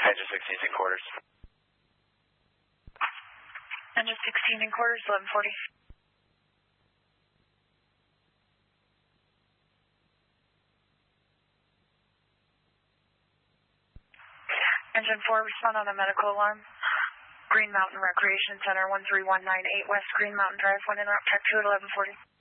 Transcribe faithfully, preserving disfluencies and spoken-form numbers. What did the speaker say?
Engine sixteen in quarters. Engine sixteen in quarters, eleven forty. Engine four, respond on a medical alarm. Green Mountain Recreation Center, one three one nine eight West Green Mountain Drive, one interrupt, track two at eleven forty.